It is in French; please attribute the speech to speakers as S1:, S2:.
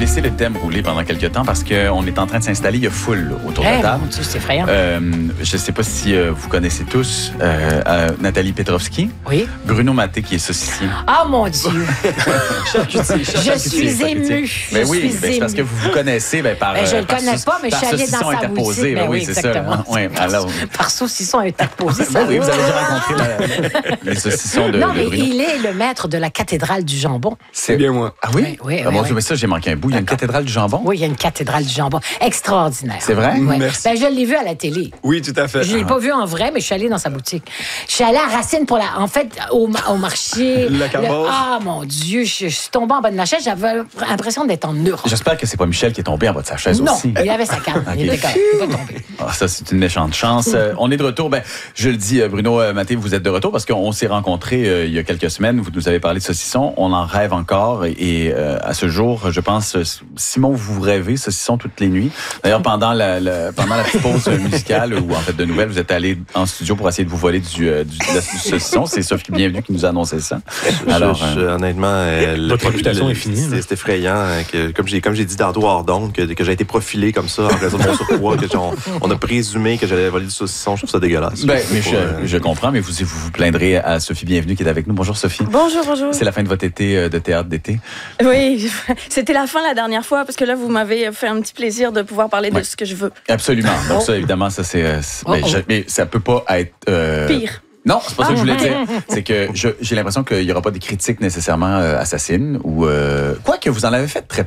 S1: laissé le thème rouler pendant quelques temps parce qu'on est en train de s'installer. Il y a foule là, autour de la table.
S2: Mon Dieu, c'est effrayant.
S1: Je ne sais pas si vous connaissez tous Nathalie Petrovski.
S2: Oui.
S1: Bruno Mattei, qui est saucissier.
S2: Ah, mon Dieu! Je suis émue.
S1: Mais oui, c'est parce que vous vous connaissez par.
S2: Je ne le connais pas, mais je suis allée dans sa boutique.
S1: Ben oui, c'est
S2: exactement.
S1: ça. Ouais, alors...
S2: Par saucisson interposé.
S1: Ben oui, vous avez déjà rencontré les saucissons de
S2: Non, mais
S1: Bruno.
S2: il est le maître de la cathédrale du jambon.
S3: C'est bien moi.
S1: Ah oui?
S2: Oui,
S1: Ah, mon Dieu, mais ça, j'ai manqué un bout. Il y a une cathédrale du jambon?
S2: Oui, il y a une cathédrale du jambon. Extraordinaire.
S1: C'est vrai?
S2: Oui.
S3: Merci.
S2: Ben, je l'ai vu à la télé.
S3: Oui, tout à fait.
S2: Je ne l'ai pas vu en vrai, mais je suis allée dans sa boutique. Je suis allée à Racine pour la. En fait, au marché.
S3: La Cabosse.
S2: Ah, mon Dieu, je suis tombée en bas de ma chaise. J'avais l'impression d'être en Europe.
S1: J'espère que c'est pas Michel qui est tombé en bas de sa chaise
S2: Non,
S1: aussi.
S2: il avait sa canne. Il était correct. Il n'est pas tombé.
S1: Ah, ça, c'est une méchante chance. On est de retour. Ben, je le dis, Bruno Mattei, vous êtes de retour parce qu'on s'est rencontrés il y a quelques semaines. Vous nous avez parlé de saucisson. On en rêve encore. Et à ce jour, je pense, Simon, vous rêvez saucisson toutes les nuits. D'ailleurs, pendant la petite pause musicale ou en fait de nouvelles, vous êtes allé en studio pour essayer de vous voler du saucisson. C'est Sophie Bienvenue qui nous a annoncé ça.
S4: Alors, honnêtement,
S3: votre réputation est finie.
S4: C'est effrayant. Comme j'ai dit tantôt hors d'onde, que j'ai été profilé comme ça en raison de mon surpoids, on a présumé que j'allais voler du saucisson. Je trouve ça dégueulasse.
S1: Ben, mais je comprends, mais vous plaindrez à Sophie Bienvenue qui est avec nous. Bonjour Sophie.
S5: Bonjour, bonjour.
S1: C'est la fin de votre été de théâtre d'été.
S5: Oui, c'était la fin la dernière fois parce que là, vous m'avez fait un petit plaisir de pouvoir parler de ce que je veux.
S1: Absolument. Donc ça, évidemment, ça c'est... mais ça peut pas être...
S5: Pire.
S1: Non, c'est pas ça que je voulais dire. C'est que j'ai l'impression qu'il y aura pas des critiques nécessairement assassines ou... Quoique vous en avez fait très